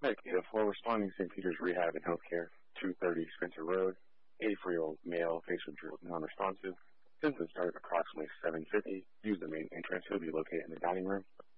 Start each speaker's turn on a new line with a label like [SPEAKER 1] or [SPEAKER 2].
[SPEAKER 1] If while responding to St. Peter's Rehab and Healthcare, 230 Spencer Road, 84-year-old male, facial drill non-responsive. Symptoms start at approximately 7:50. Use the main entrance. He'll be located in the dining room.